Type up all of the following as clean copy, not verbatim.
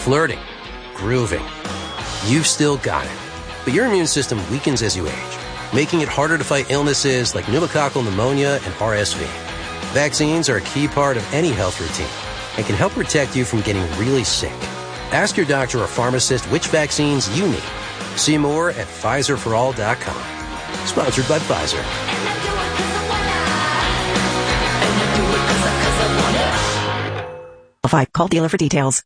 flirting, grooving. You've still got it, but your immune system weakens as you age, making it harder to fight illnesses like pneumococcal pneumonia and RSV. Vaccines are a key part of any health routine and can help protect you from getting really sick. Ask your doctor or pharmacist which vaccines you need. See more at PfizerForAll.com. Sponsored by Pfizer. Call dealer for details.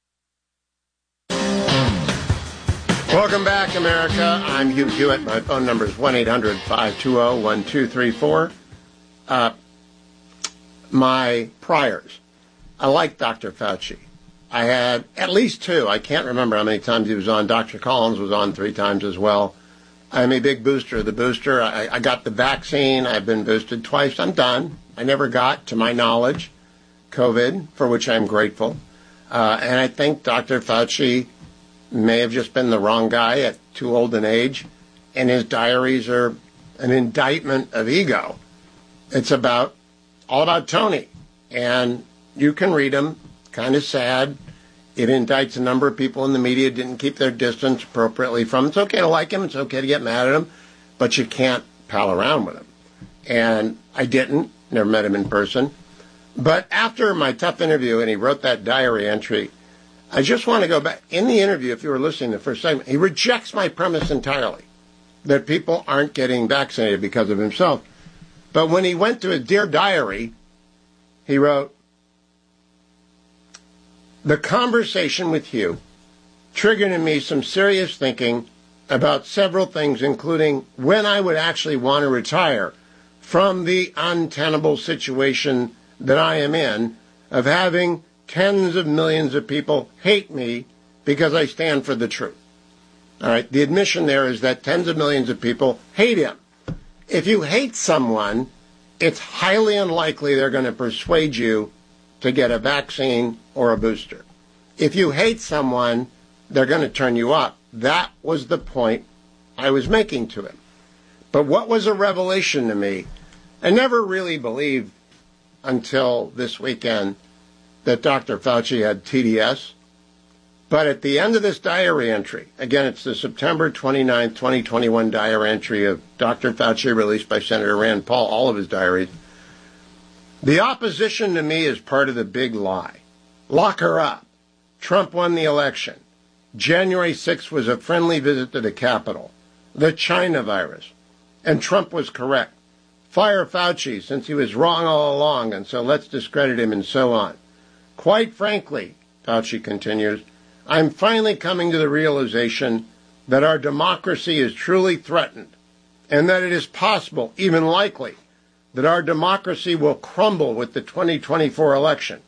Welcome back, America. I'm Hugh Hewitt. My phone number is 1-800-520-1234. My priors. I like Dr. Fauci. I had at least two. I can't remember how many times he was on. Dr. Collins was on 3 times as well. I'm a big booster of the booster. I got the vaccine. I've been boosted twice. I'm done. I never got, to my knowledge, COVID, for which I'm grateful. And I think Dr. Fauci may have just been the wrong guy at too old an age, and his diaries are an indictment of ego. It's all about Tony, and you can read them. Kind of sad. It indicts a number of people in the media didn't keep their distance appropriately from him. It's okay to like him. It's okay to get mad at him, but you can't pal around with him. And I didn't. Never met him in person. But after my tough interview, and he wrote that diary entry, I just want to go back. In the interview, if you were listening to the first segment, he rejects my premise entirely, that people aren't getting vaccinated because of himself. But when he went to his Dear Diary, he wrote, "The conversation with you triggered in me some serious thinking about several things, including when I would actually want to retire from the untenable situation that I am in of having tens of millions of people hate me because I stand for the truth." All right, the admission there is that tens of millions of people hate him. If you hate someone, it's highly unlikely they're going to persuade you to get a vaccine or a booster. If you hate someone, they're going to turn you up. That was the point I was making to him. But what was a revelation to me, I never really believed until this weekend that Dr. Fauci had TDS. But at the end of this diary entry, again, it's the September 29th, 2021 diary entry of Dr. Fauci released by Senator Rand Paul, all of his diaries. The opposition to me is part of the big lie. Lock her up. Trump won the election. January 6th was a friendly visit to the Capitol. The China virus. And Trump was correct. Fire Fauci, since he was wrong all along, and so let's discredit him, and so on. Quite frankly, Fauci continues, I'm finally coming to the realization that our democracy is truly threatened, and that it is possible, even likely, that our democracy will crumble with the 2024 election.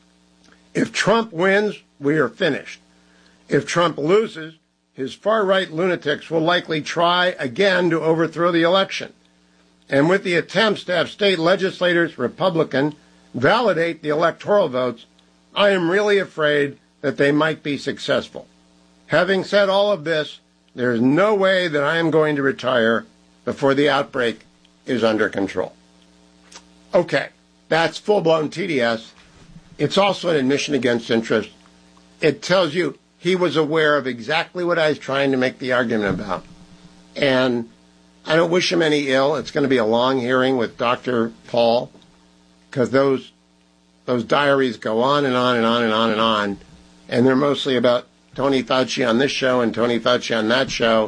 If Trump wins, we are finished. If Trump loses, his far-right lunatics will likely try again to overthrow the election. And with the attempts to have state legislators, Republican, validate the electoral votes, I am really afraid that they might be successful. Having said all of this, there is no way that I am going to retire before the outbreak is under control. Okay, that's full-blown TDS. It's also an admission against interest. It tells you he was aware of exactly what I was trying to make the argument about. And I don't wish him any ill. It's going to be a long hearing with Dr. Paul, because those diaries go on and on and on and on and on, and they're mostly about Tony Fauci on this show and Tony Fauci on that show.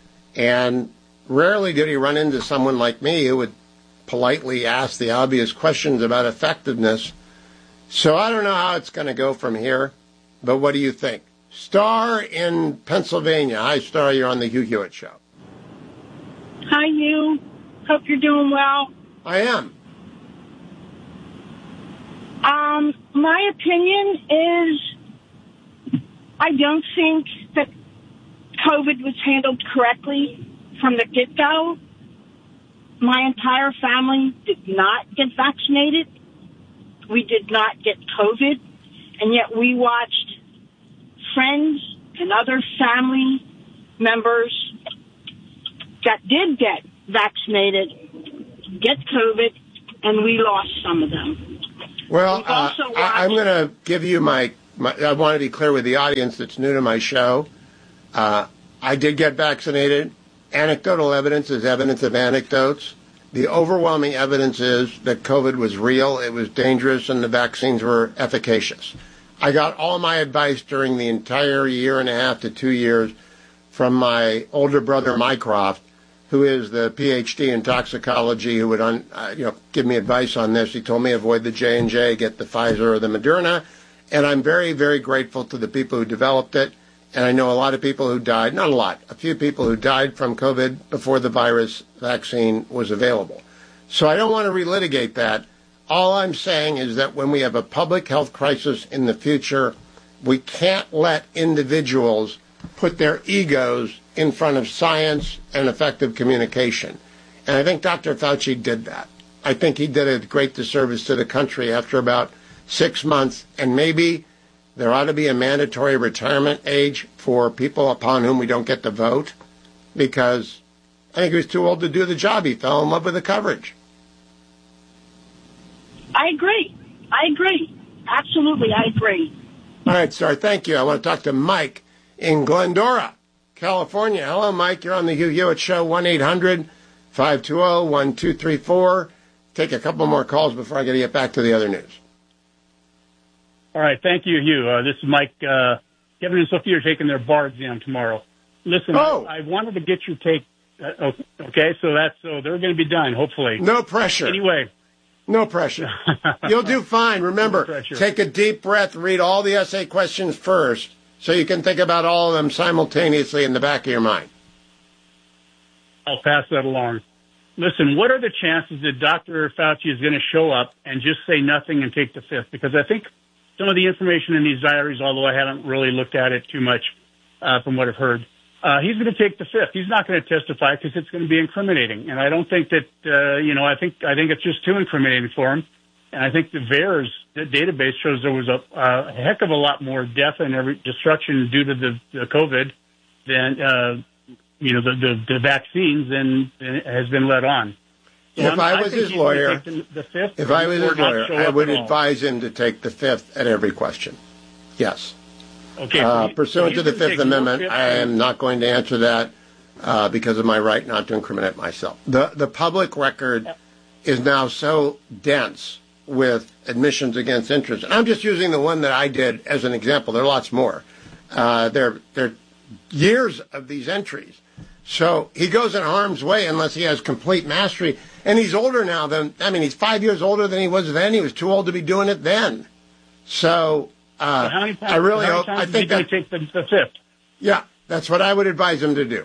And rarely did he run into someone like me who would politely ask the obvious questions about effectiveness. So I don't know how it's going to go from here, but what do you think? Star in Pennsylvania. Hi, Star. You're on the Hugh Hewitt Show. Hi, Hugh. Hope you're doing well. I am. My opinion is I don't think that COVID was handled correctly from the get-go. My entire family did not get vaccinated. We did not get COVID, and yet we watched friends and other family members that did get vaccinated get COVID, and we lost some of them. Well, I'm going to give you my I want to be clear with the audience that's new to my show. I did get vaccinated. Anecdotal evidence is evidence of anecdotes. The overwhelming evidence is that COVID was real, it was dangerous, and the vaccines were efficacious. I got all my advice during the entire year and a half to 2 years from my older brother, Mycroft, who is the PhD in toxicology, who would give me advice on this. He told me avoid the J&J, get the Pfizer or the Moderna. And I'm very, very grateful to the people who developed it. And I know a lot of people who died, not a lot, a few people who died from COVID before the virus vaccine was available. So I don't want to relitigate that. All I'm saying is that when we have a public health crisis in the future, we can't let individuals put their egos in front of science and effective communication. And I think Dr. Fauci did that. I think he did a great disservice to the country after about 6 months, and maybe there ought to be a mandatory retirement age for people upon whom we don't get to vote, because I think he was too old to do the job. He fell in love with the coverage. I agree. Absolutely, I agree. All right, sir, thank you. I want to talk to Mike in Glendora, California. Hello, Mike. You're on the Hugh Hewitt Show, 1-800-520-1234. Take a couple more calls before I get back to the other news. All right. Thank you, Hugh. This is Mike. Kevin and Sophia are taking their bar exam tomorrow. Listen, I wanted to get your take. Okay, so they're going to be done, hopefully. No pressure. Anyway. No pressure. You'll do fine. Remember, take a deep breath, read all the essay questions first, so you can think about all of them simultaneously in the back of your mind. I'll pass that along. Listen, what are the chances that Dr. Fauci is going to show up and just say nothing and take the fifth? Because I think some of the information in these diaries, although I haven't really looked at it too much from what I've heard, he's going to take the fifth. He's not going to testify because it's going to be incriminating. And I don't think that, I think it's just too incriminating for him. And I think the VAERS database shows there was a heck of a lot more death and destruction due to the COVID than, the vaccines than has been let on. So if I was his lawyer, I would advise him to take the fifth at every question. Yes. Okay. Pursuant to the Fifth Amendment, I am not going to answer that because of my right not to incriminate myself. The public record is now so dense with admissions against interest. And I'm just using the one that I did as an example. There are lots more. There are years of these entries. So he goes in harm's way unless he has complete mastery. And he's older now he's 5 years older than he was then. He was too old to be doing it then. So I think that take the fifth. Yeah, that's what I would advise him to do.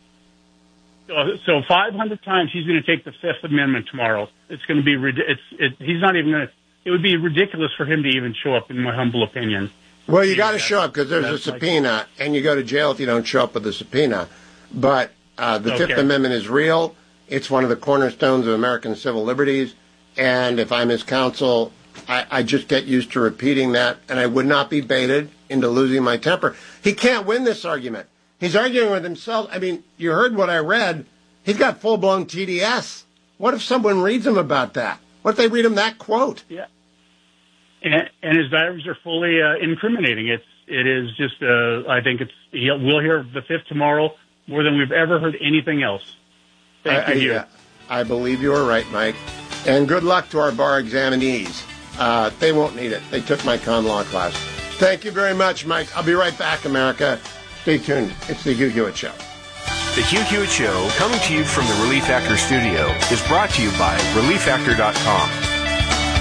So 500 times he's going to take the Fifth Amendment tomorrow. It's going to be he's not even going to. It would be ridiculous for him to even show up, in my humble opinion. Well, you got to show up because there's a subpoena, and you go to jail if you don't show up with a subpoena. But the Fifth Amendment is real. It's one of the cornerstones of American civil liberties. And if I'm his counsel, I just get used to repeating that, and I would not be baited into losing my temper. He can't win this argument. He's arguing with himself. I mean, you heard what I read. He's got full-blown TDS. What if someone reads him about that? What if they read him that quote? Yeah. And his diaries are fully incriminating. It is just, I think we'll hear the fifth tomorrow more than we've ever heard anything else. Thank you. I believe you are right, Mike. And good luck to our bar examinees. They won't need it. They took my con law class. Thank you very much, Mike. I'll be right back, America. Stay tuned. It's the Hugh Hewitt Show. The Hugh Hewitt Show, coming to you from the Relief Factor studio, is brought to you by ReliefFactor.com.